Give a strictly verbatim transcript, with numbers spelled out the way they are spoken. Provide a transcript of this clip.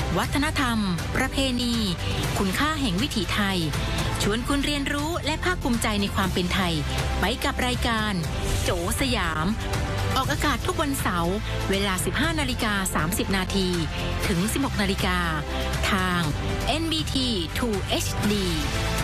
วัฒนธรรม ประเพณี คุณค่าแห่งวิถีไทยชวนคุณเรียนรู้และภาคภูมิใจในความเป็นไทยไปกับรายการโจสยามออกอากาศทุกวันเสาร์เวลา สิบห้านาฬิกาสามสิบนาทีถึง สิบหกนาฬิกาทาง เอ็น บี ที ทู เอช ดี